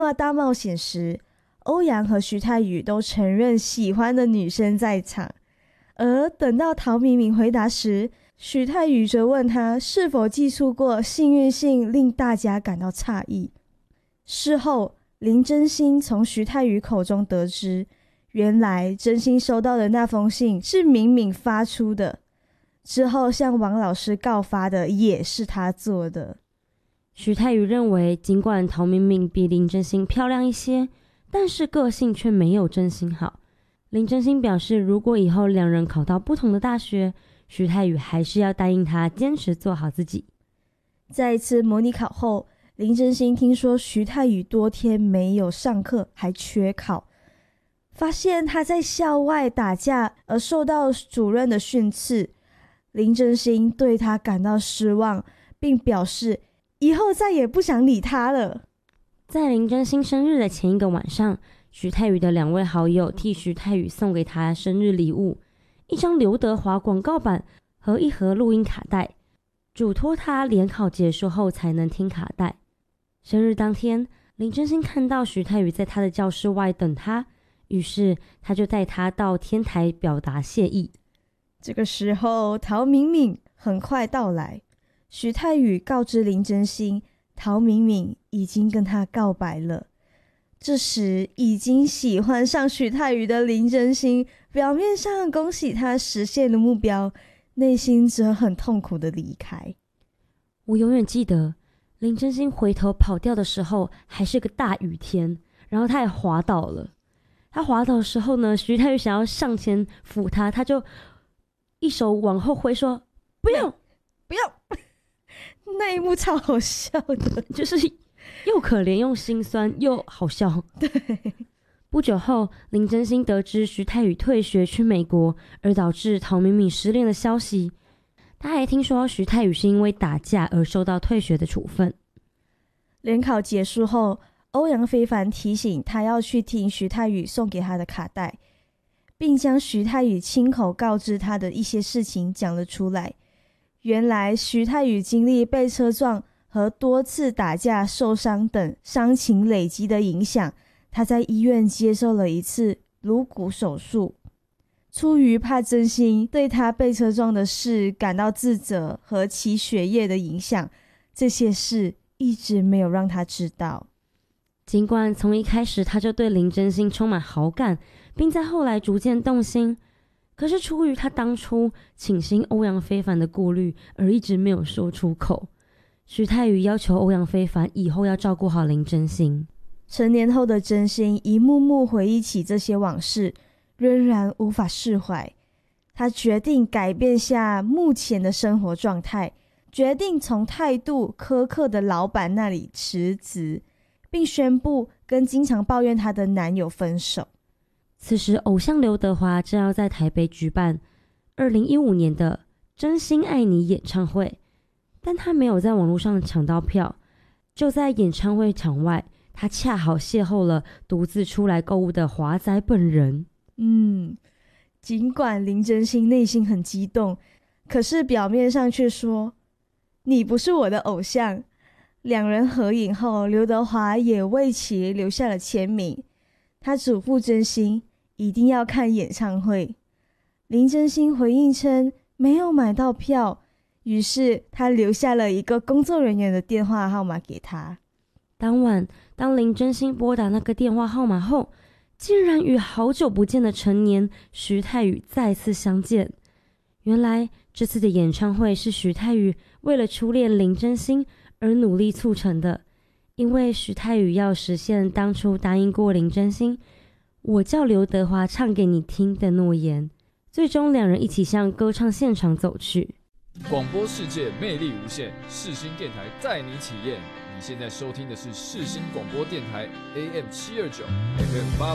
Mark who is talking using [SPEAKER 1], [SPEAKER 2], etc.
[SPEAKER 1] 大冒险时，欧阳和徐太宇都承认喜欢的女生在场，而等到陶明明回答时，徐太宇则问他是否记错过，幸运性令大家感到诧异。事后，林真心从徐太宇口中得知，原来真心收到的那封信是敏敏发出的，之后向王老师告发的也是他做的。
[SPEAKER 2] 徐太宇认为，尽管陶敏敏比林真心漂亮一些，但是个性却没有真心好。林真心表示，如果以后两人考到不同的大学，徐太宇还是要答应他坚持做好自己。
[SPEAKER 1] 在一次模拟考后，林真心听说徐太宇多天没有上课，还缺考，发现他在校外打架而受到主任的训斥。林真心对他感到失望，并表示以后再也不想理他了。
[SPEAKER 2] 在林真心生日的前一个晚上，徐太宇的2位好友替徐太宇送给他生日礼物，一张刘德华广告版和一盒录音卡带，嘱托他联考结束后才能听卡带。生日当天，林真心看到徐太宇在他的教室外等他，于是他就带他到天台表达谢意。
[SPEAKER 1] 这个时候，陶敏敏很快到来，徐太宇告知林真心，陶敏敏已经跟他告白了。这时已经喜欢上徐太宇的林真心，表面上恭喜他实现了目标，内心则很痛苦的离开。
[SPEAKER 2] 我永远记得林真心回头跑掉的时候还是个大雨天，然后他也滑倒了。他滑倒的时候呢，徐太宇想要上前扶他，他就一手往后挥说不要
[SPEAKER 1] 不要那一幕超好笑的，
[SPEAKER 2] 就是又可怜又心酸又好笑。
[SPEAKER 1] 对，
[SPEAKER 2] 不久后，林真心得知徐太宇退学去美国，而导致陶敏敏失恋的消息。他还听说徐太宇是因为打架而受到退学的处分。
[SPEAKER 1] 联考结束后，欧阳非凡提醒他要去听徐太宇送给他的卡带，并将徐太宇亲口告知他的一些事情讲了出来。原来徐太宇经历被车撞和多次打架受伤等伤情累积的影响，他在医院接受了一次颅骨手术。出于怕真心对他被车撞的事感到自责和其学业的影响，这些事一直没有让他知道。
[SPEAKER 2] 尽管从一开始他就对林真心充满好感，并在后来逐渐动心，可是出于他当初倾心欧阳非凡的顾虑而一直没有说出口。徐太宇要求欧阳非凡以后要照顾好林真心。
[SPEAKER 1] 成年后的真心一幕幕回忆起这些往事，仍然无法释怀。他决定改变下目前的生活状态，决定从态度苛刻的老板那里辞职，并宣布跟经常抱怨她的男友分手。
[SPEAKER 2] 此时偶像刘德华正要在台北举办2015年的真心爱你演唱会，但他没有在网络上抢到票。就在演唱会场外，他恰好邂逅了独自出来购物的华仔本人。
[SPEAKER 1] 尽管林真心内心很激动，可是表面上却说你不是我的偶像。两人合影后，刘德华也为其留下了签名，他嘱咐真心一定要看演唱会。林真心回应称没有买到票，于是他留下了一个工作人员的电话号码给他。
[SPEAKER 2] 当晚，当林真心拨打那个电话号码后，竟然与好久不见的陈年徐太宇再次相见。原来这次的演唱会是徐太宇为了初恋林真心而努力促成的，因为徐太宇要实现当初答应过林真心我叫刘德华唱给你听的诺言。最终两人一起向歌唱现场走去。
[SPEAKER 3] 广播世界魅力无限，世新电台带你体验。你现在收听的是世新广播电台 AM729 FM8